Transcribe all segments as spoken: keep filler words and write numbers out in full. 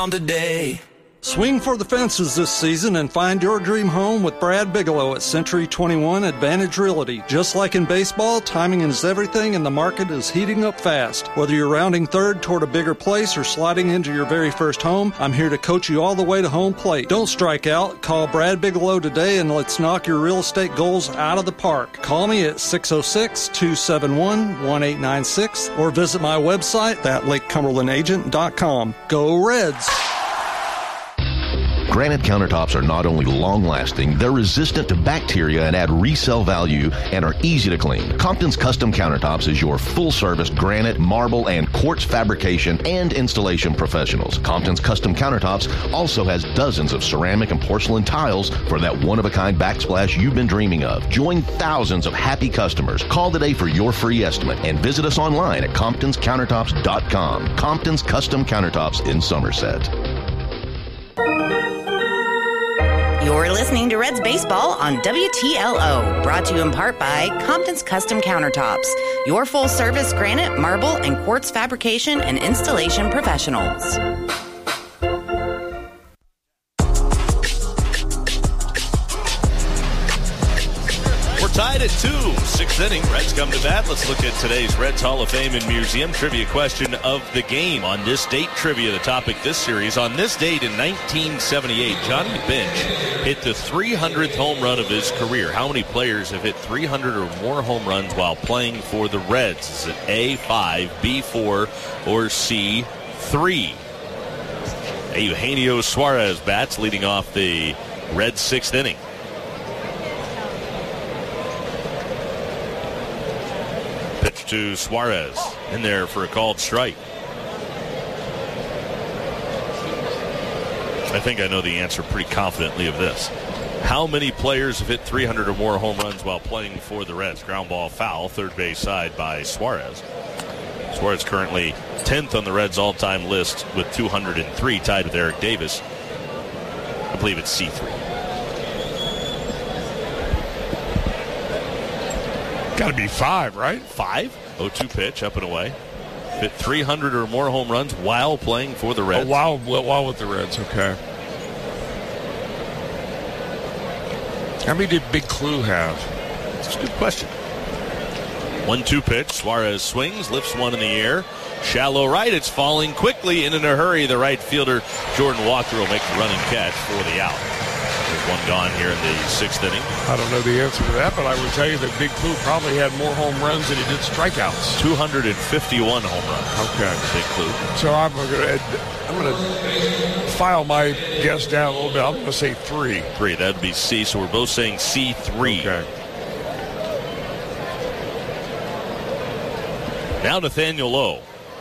down today. Swing for the fences this season and find your dream home with Brad Bigelow at Century twenty-one Advantage Realty. Just like in baseball, timing is everything and the market is heating up fast. Whether you're rounding third toward a bigger place or sliding into your very first home, I'm here to coach you all the way to home plate. Don't strike out. Call Brad Bigelow today and let's knock your real estate goals out of the park. Call me at six oh six, two seven one, one eight nine six or visit my website at lake cumberland agent dot com. Go Reds! Granite countertops are not only long-lasting, they're resistant to bacteria and add resale value and are easy to clean. Compton's Custom Countertops is your full-service granite, marble, and quartz fabrication and installation professionals. Compton's Custom Countertops also has dozens of ceramic and porcelain tiles for that one-of-a-kind backsplash you've been dreaming of. Join thousands of happy customers. Call today for your free estimate and visit us online at comptons countertops dot com. Compton's Custom Countertops in Somerset. You're listening to Reds Baseball on W T L O, brought to you in part by Compton's Custom Countertops, your full-service granite, marble, and quartz fabrication and installation professionals. Tied at two, sixth inning. Reds come to bat. Let's look at today's Reds Hall of Fame and Museum trivia question of the game. On this date trivia, the topic this series. On this date in nineteen seventy-eight, Johnny Bench hit the three hundredth home run of his career. How many players have hit three hundred or more home runs while playing for the Reds? Is it A, five, B, four, or C, three? Eugenio Suarez bats, leading off the Reds' sixth inning. Pitch to Suarez, in there for a called strike. I think I know the answer pretty confidently of this. How many players have hit three hundred or more home runs while playing for the Reds? Ground ball foul, third base side by Suarez. Suarez currently tenth on the Reds all-time list with two hundred three, tied with Eric Davis. I believe it's C three. Got to be five, right? Five. oh two pitch, up and away. Hit three hundred or more home runs while playing for the Reds. Oh, while, while with the Reds, okay. How many did Big Clue have? That's a good question. one two pitch. Suarez swings, lifts one in the air. Shallow right. It's falling quickly and in a hurry. The right fielder, Jordan Walker, will make the running catch for the out. There's one gone here in the sixth inning. I don't know the answer to that, but I would tell you that Big Clue probably had more home runs than he did strikeouts. two hundred fifty-one home runs. Okay. Big Clue. So I'm going to I'm going to file my guess down a little bit. I'm going to say three. Three. That would be C. So we're both saying C three. Okay. Now Nathaniel Lowe.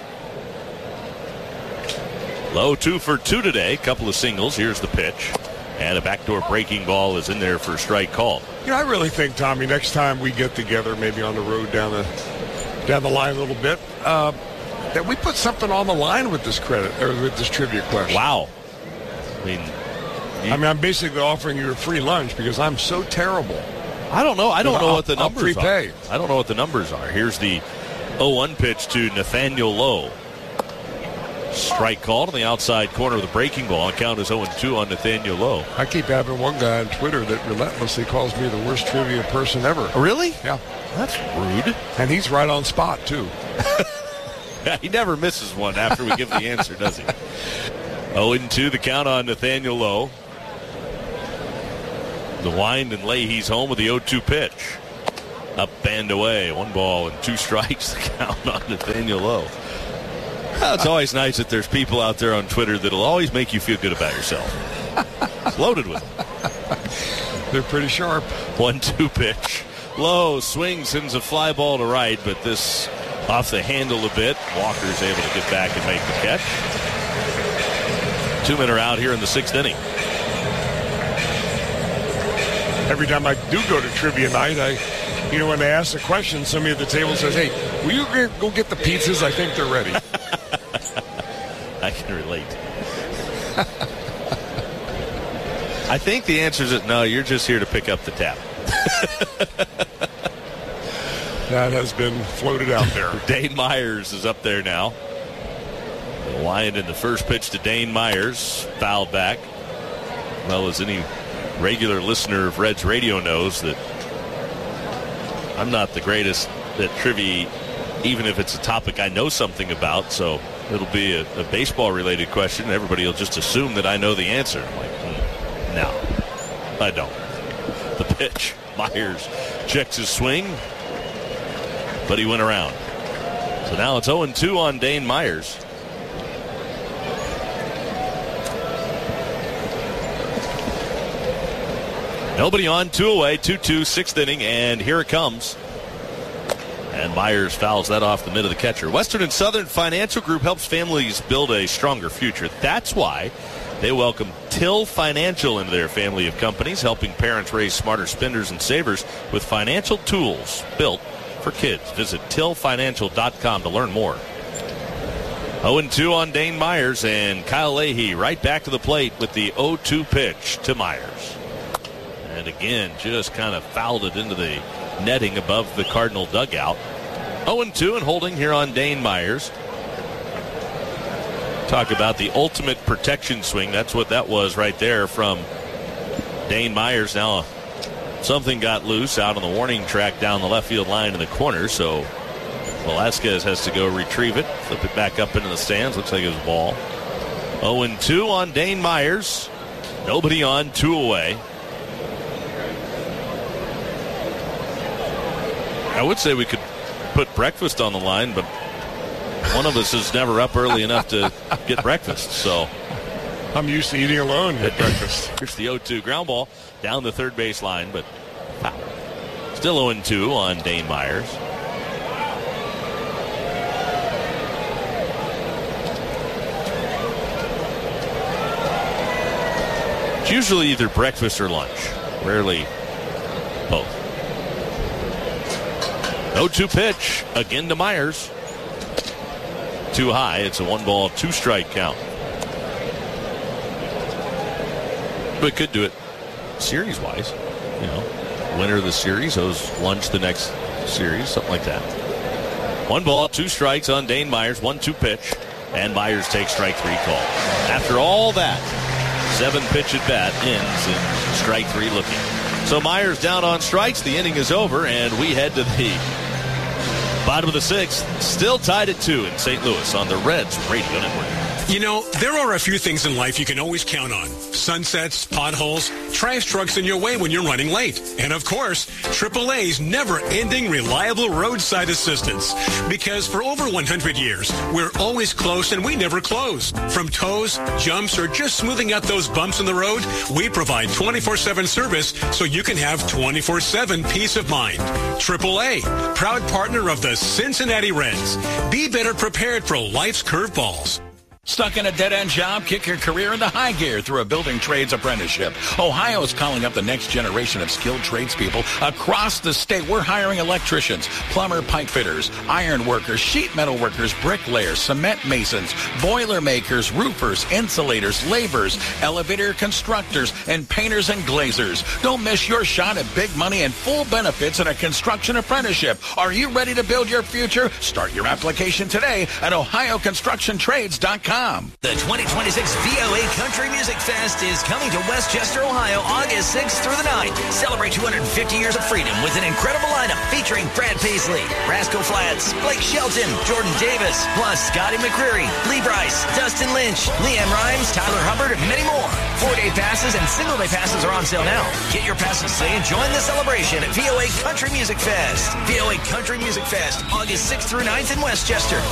Lowe two for two today. Couple of singles. Here's the pitch. And a backdoor breaking ball is in there for a strike call. You know, I really think, Tommy, next time we get together, maybe on the road down the down the line a little bit, uh, that we put something on the line with this credit or with this trivia question. Wow. I mean, you, I mean, I'm basically offering you a free lunch because I'm so terrible. I don't know. I don't know I'll, what the I'll numbers prepay. are. I don't know what the numbers are. Here's the oh one pitch to Nathaniel Lowe. Strike called on the outside corner of the breaking ball. Count is oh two on Nathaniel Lowe. I keep having one guy on Twitter that relentlessly calls me the worst trivia person ever. Really? Yeah. That's rude. And he's right on spot, too. Yeah, he never misses one after we give the answer, does he? oh two the count on Nathaniel Lowe. The wind and Leahy's home with the oh two pitch. Up and away. One ball and two strikes. The count on Nathaniel Lowe. Well, it's always nice that there's people out there on Twitter that'll always make you feel good about yourself. It's loaded with them. They're pretty sharp. one two pitch. Lowe swings, sends a fly ball to right, but this off the handle a bit. Walker's able to get back and make the catch. Two men are out here in the sixth inning. Every time I do go to trivia night, I, you know, when they ask the question, somebody at the table says, "Hey, will you go get the pizzas? I think they're ready." I can relate. I think the answer is that no, you're just here to pick up the tab. That has been floated out there. Dane Myers is up there now. Wyand in the first pitch to Dane Myers. Fouled back. Well, as any regular listener of Reds radio knows, that I'm not the greatest at trivia, even if it's a topic I know something about. So it'll be a, a baseball-related question. Everybody will just assume that I know the answer. I'm like, mm, no, I don't. The pitch. Myers checks his swing, but he went around. So now it's oh and two on Dane Myers. Nobody on, two away, two two, sixth inning, and here it comes. And Myers fouls that off the mid of the catcher. Western and Southern Financial Group helps families build a stronger future. That's why they welcome Till Financial into their family of companies, helping parents raise smarter spenders and savers with financial tools built for kids. Visit till financial dot com to learn more. oh and two on Dane Myers, and Kyle Leahy right back to the plate with the oh two pitch to Myers. And again, just kind of fouled it into the netting above the Cardinal dugout. oh and two and holding here on Dane Myers. Talk about the ultimate protection swing. That's what that was right there from Dane Myers. Now something got loose out on the warning track down the left field line in the corner, so Velasquez has to go retrieve it, flip it back up into the stands. Looks like it was a ball. oh and two on Dane Myers. Nobody on, two away. I would say we could put breakfast on the line, but one of us is never up early enough to get breakfast. So I'm used to eating alone at breakfast. Here's the oh two ground ball down the third base line, but foul. Still oh and two on Dane Myers. It's usually either breakfast or lunch. Rarely both. oh two pitch again to Myers. Too high. It's a one ball, two strike count. But could do it series wise. You know, winner of the series owes lunch the next series, something like that. One ball, two strikes on Dane Myers, one two pitch, and Myers takes strike three call. After all that, seven pitch at bat ends in strike three looking. So Myers down on strikes. The inning is over, and we head to the bottom of the sixth. Still tied at two in Saint Louis on the Reds Radio Network. You know, there are a few things in life you can always count on. Sunsets, potholes, trash trucks in your way when you're running late. And of course, triple A's never-ending reliable roadside assistance. Because for over one hundred years, we're always close and we never close. From tows, jumps, or just smoothing out those bumps in the road, we provide twenty-four seven service so you can have twenty-four seven peace of mind. triple A, proud partner of the Cincinnati Reds. Be better prepared for life's curveballs. Stuck in a dead-end job? Kick your career into high gear through a building trades apprenticeship. Ohio is calling up the next generation of skilled tradespeople across the state. We're hiring electricians, plumber, pipe fitters, iron workers, sheet metal workers, bricklayers, cement masons, boiler makers, roofers, insulators, laborers, elevator constructors, and painters and glazers. Don't miss your shot at big money and full benefits in a construction apprenticeship. Are you ready to build your future? Start your application today at ohio construction trades dot com. The twenty twenty-six V O A Country Music Fest is coming to Westchester, Ohio, August sixth through the ninth. Celebrate two hundred fifty years of freedom with an incredible lineup featuring Brad Paisley, Rascal Flatts, Blake Shelton, Jordan Davis, plus Scotty McCreery, Lee Brice, Dustin Lynch, Leanne Rimes, Tyler Hubbard, and many more. Four-day passes and single-day passes are on sale now. Get your passes today and join the celebration at V O A Country Music Fest. V O A Country Music Fest, August sixth through ninth in Westchester.